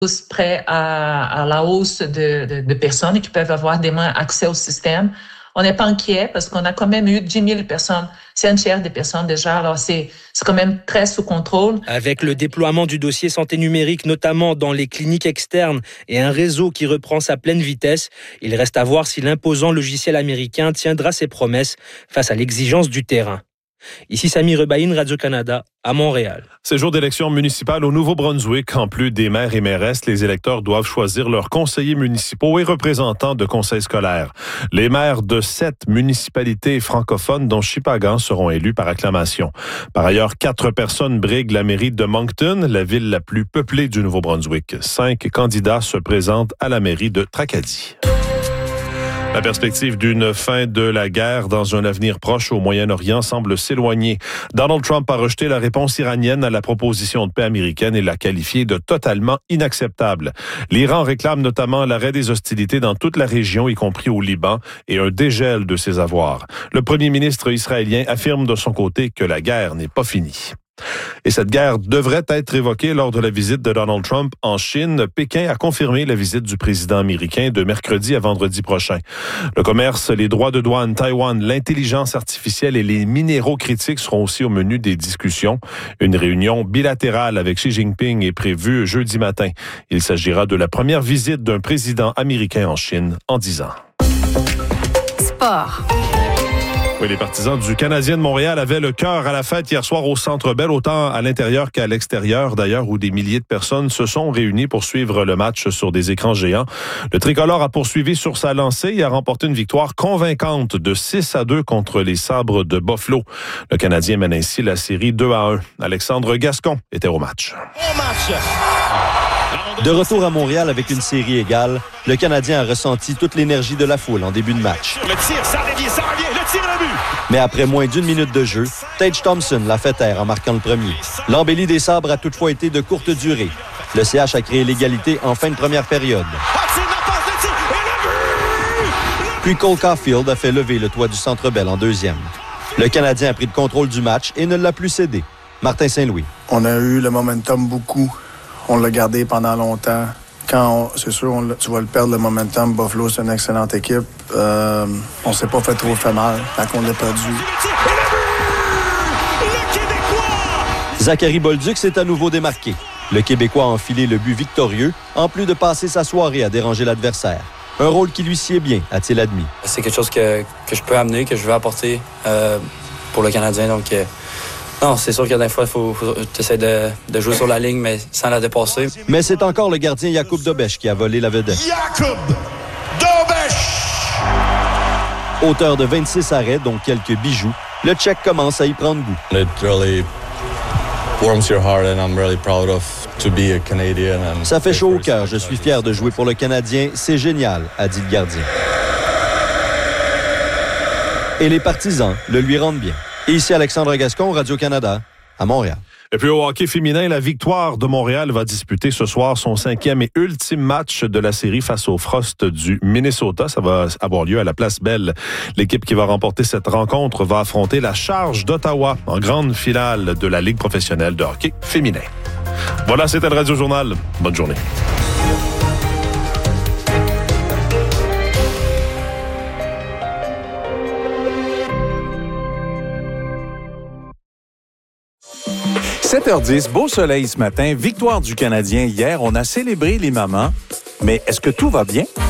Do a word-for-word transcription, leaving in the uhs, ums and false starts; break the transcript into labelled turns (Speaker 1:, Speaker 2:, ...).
Speaker 1: tous prêts à, à la hausse de, de, de personnes qui peuvent avoir des moins accès au système. On n'est pas inquiet parce qu'on a quand même eu dix mille personnes. C'est un tiers des personnes déjà. Alors, c'est, c'est quand même très sous contrôle.
Speaker 2: Avec le déploiement du dossier santé numérique, notamment dans les cliniques externes et un réseau qui reprend sa pleine vitesse, il reste à voir si l'imposant logiciel américain tiendra ses promesses face à l'exigence du terrain. Ici Sami Rebaïn, Radio-Canada, à Montréal.
Speaker 3: Ces jours d'élections municipales au Nouveau-Brunswick, en plus des maires et mairesses, les électeurs doivent choisir leurs conseillers municipaux et représentants de conseils scolaires. Les maires de sept municipalités francophones, dont Shippagan, seront élus par acclamation. Par ailleurs, quatre personnes briguent la mairie de Moncton, la ville la plus peuplée du Nouveau-Brunswick. Cinq candidats se présentent à la mairie de Tracadie. La perspective d'une fin de la guerre dans un avenir proche au Moyen-Orient semble s'éloigner. Donald Trump a rejeté la réponse iranienne à la proposition de paix américaine et l'a qualifiée de totalement inacceptable. L'Iran réclame notamment l'arrêt des hostilités dans toute la région, y compris au Liban, et un dégel de ses avoirs. Le premier ministre israélien affirme de son côté que la guerre n'est pas finie. Et cette guerre devrait être évoquée lors de la visite de Donald Trump en Chine. Pékin a confirmé la visite du président américain de mercredi à vendredi prochain. Le commerce, les droits de douane, Taïwan, l'intelligence artificielle et les minéraux critiques seront aussi au menu des discussions. Une réunion bilatérale avec Xi Jinping est prévue jeudi matin. Il s'agira de la première visite d'un président américain en Chine en dix ans.
Speaker 4: Sport.
Speaker 3: Oui, les partisans du Canadien de Montréal avaient le cœur à la fête hier soir au Centre Bell, autant à l'intérieur qu'à l'extérieur, d'ailleurs, où des milliers de personnes se sont réunies pour suivre le match sur des écrans géants. Le tricolore a poursuivi sur sa lancée et a remporté une victoire convaincante de six à deux contre les Sabres de Buffalo. Le Canadien mène ainsi la série deux à un. Alexandre Gascon était au match.
Speaker 5: Au match!
Speaker 6: De retour à Montréal avec une série égale, le Canadien a ressenti toute l'énergie de la foule en début de match.
Speaker 5: Le tir, ça revient, ça revient, le tir à but!
Speaker 6: Mais après moins d'une minute de jeu, Tage Thompson l'a fait taire en marquant le premier. L'embellie des Sabres a toutefois été de courte durée. Le C H a créé l'égalité en fin de première période. Puis Cole Caulfield a fait lever le toit du Centre Bell en deuxième. Le Canadien a pris le contrôle du match et ne l'a plus cédé. Martin Saint-Louis.
Speaker 7: On a eu le momentum beaucoup. On l'a gardé pendant longtemps. Quand on, c'est sûr, on, tu vas le perdre, le momentum. Buffalo, c'est une excellente équipe. Euh, on s'est pas fait trop fait mal tant qu'on l'a perdu.
Speaker 6: Zachary Bolduc s'est à nouveau démarqué. Le Québécois a enfilé le but victorieux, en plus de passer sa soirée à déranger l'adversaire. Un rôle qui lui sied bien, a-t-il admis.
Speaker 8: C'est quelque chose que, que je peux amener, que je veux apporter euh, pour le Canadien. Donc, euh, non, c'est sûr que des fois, il faut, faut tu essaies de, de jouer sur la ligne, mais sans la dépasser.
Speaker 6: Mais c'est encore le gardien Jakub Dobeš qui a volé la vedette.
Speaker 5: Jakub Dobeš!
Speaker 6: Auteur de vingt-six arrêts, dont quelques bijoux, le Tchèque commence à y prendre goût.
Speaker 9: It really warms your heart and I'm really proud of to be a Canadian. And
Speaker 6: Ça fait chaud au cœur. Je suis fier de jouer pour le Canadien. C'est génial, a dit le gardien. Et les partisans le lui rendent bien. Et ici Alexandre Gascon, Radio-Canada, à Montréal.
Speaker 3: Et puis au hockey féminin, la Victoire de Montréal va disputer ce soir son cinquième et ultime match de la série face au Frost du Minnesota. Ça va avoir lieu à la Place Belle. L'équipe qui va remporter cette rencontre va affronter la Charge d'Ottawa en grande finale de la Ligue professionnelle de hockey féminin. Voilà, c'était le Radio Journal. Bonne journée.
Speaker 10: sept heures dix, beau soleil ce matin, victoire du Canadien hier. On a célébré les mamans, mais est-ce que tout va bien?